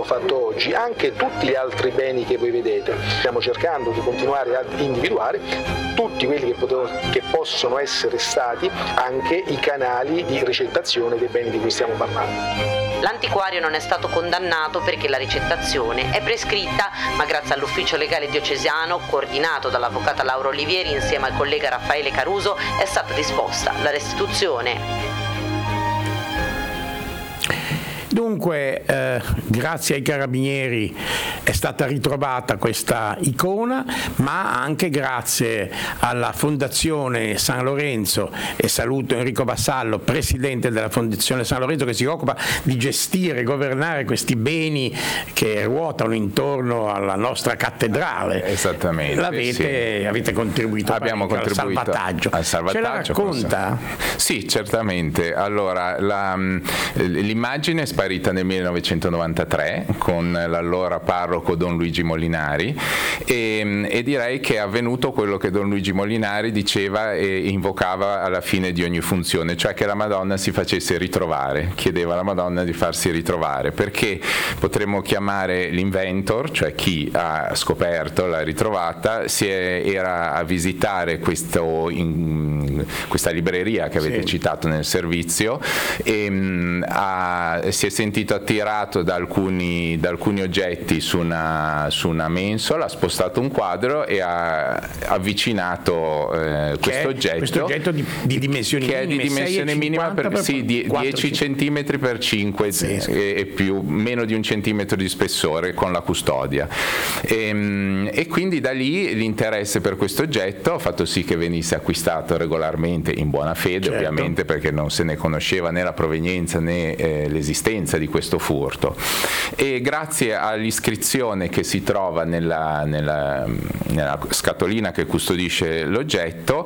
abbiamo fatto oggi, anche tutti gli altri beni che voi vedete. Stiamo cercando di continuare ad individuare tutti quelli che possono essere stati anche i canali di ricettazione dei beni di cui stiamo parlando. L'antiquario non è stato condannato perché la ricettazione è prescritta, ma grazie all'ufficio legale diocesano, coordinato dall'avvocata Laura Olivieri insieme al collega Raffaele Caruso, è stata disposta la restituzione. Dunque, grazie ai carabinieri è stata ritrovata questa icona, ma anche grazie alla Fondazione San Lorenzo, e saluto Enrico Vassallo, presidente della Fondazione San Lorenzo, che si occupa di gestire e governare questi beni che ruotano intorno alla nostra cattedrale. Esattamente. Avete contribuito, abbiamo contribuito al salvataggio. Ce la racconta? Sì, certamente. Allora, l'immagine è sparita nel 1993 con l'allora parroco Don Luigi Molinari e direi che è avvenuto quello che Don Luigi Molinari diceva e invocava alla fine di ogni funzione, cioè che la Madonna si facesse ritrovare, chiedeva alla Madonna di farsi ritrovare, perché potremmo chiamare l'inventor, cioè chi ha scoperto, l'ha ritrovata, era a visitare questa libreria che avete citato nel servizio e si è sentito attirato da alcuni oggetti su una mensola, ha spostato un quadro e ha avvicinato questo oggetto di dimensioni che minime, è di dimensione minima per 10 cm per 5 e più, meno di 1 centimetro di spessore, con la custodia e quindi da lì l'interesse per questo oggetto ha fatto sì che venisse acquistato regolarmente in buona fede, ovviamente, perché non se ne conosceva né la provenienza né l'esistenza di questo furto, e grazie all'iscrizione che si trova nella scatolina che custodisce l'oggetto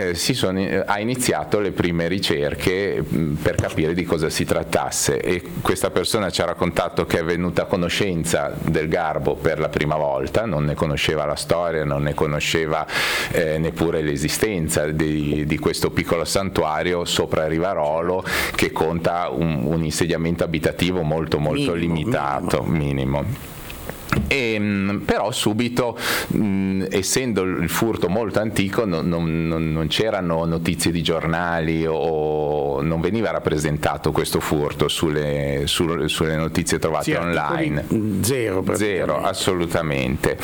ha iniziato le prime ricerche per capire di cosa si trattasse, e questa persona ci ha raccontato che è venuta a conoscenza del Garbo per la prima volta, non ne conosceva la storia, non ne conosceva neppure l'esistenza di questo piccolo santuario sopra Rivarolo, che conta un insediamento abitativo molto limitato, minimo. Però subito, essendo il furto molto antico, non c'erano notizie di giornali o non veniva rappresentato questo furto sulle notizie trovate online. Zero, assolutamente.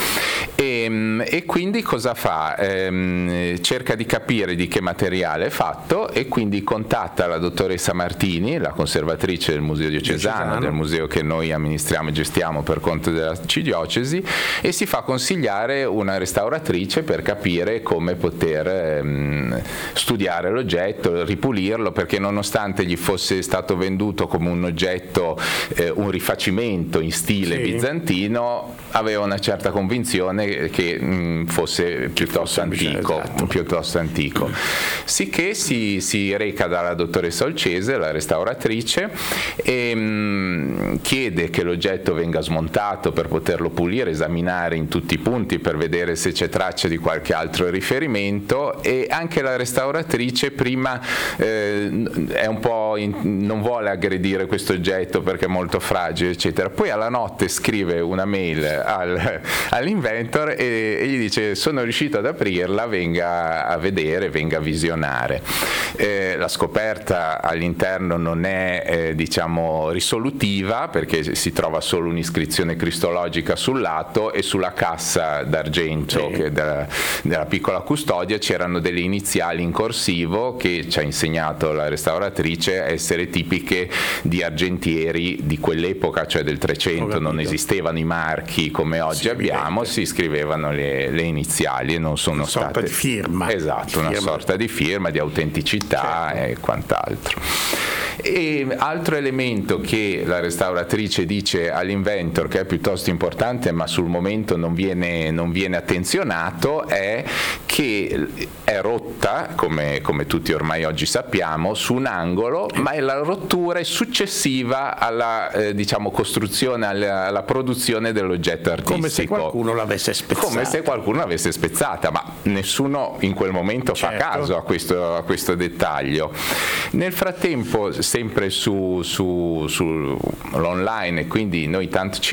E quindi cosa fa? Cerca di capire di che materiale è fatto e quindi contatta la dottoressa Martini, la conservatrice del Museo Diocesano, del museo che noi amministriamo e gestiamo per conto della arcidiocesi, e si fa consigliare una restauratrice per capire come poter studiare l'oggetto, ripulirlo, perché nonostante gli fosse stato venduto come un oggetto, un rifacimento in stile bizantino, aveva una certa convinzione che fosse piuttosto antico. Sicché si reca dalla dottoressa Olcese, la restauratrice, e chiede che l'oggetto venga smontato per poterlo pulire, esaminare in tutti i punti per vedere se c'è traccia di qualche altro riferimento, e anche la restauratrice prima è un po' non vuole aggredire questo oggetto perché è molto fragile, eccetera. Poi alla notte scrive una mail all'inventor e gli dice: sono riuscito ad aprirla, venga a vedere, venga a visionare. La scoperta all'interno non è risolutiva, perché si trova solo un'iscrizione cristologica sul lato, e sulla cassa d'argento della piccola custodia c'erano delle iniziali in corsivo che ci ha insegnato la restauratrice essere tipiche di argentieri di quell'epoca, cioè del 300. Non esistevano i marchi come oggi abbiamo, si scrivevano le iniziali e non sono state... Una sorta di firma. Esatto, una sorta di firma, di autenticità e quant'altro. E altro elemento che la restauratrice dice all'inventor che è piuttosto importante, ma sul momento non viene attenzionato, è che è rotta, come tutti ormai oggi sappiamo, su un angolo, ma la rottura è successiva alla costruzione, alla produzione dell'oggetto artistico. Come se qualcuno l'avesse spezzata. Ma nessuno in quel momento fa caso a questo dettaglio. Nel frattempo, sempre sull'online, e quindi noi tanto ci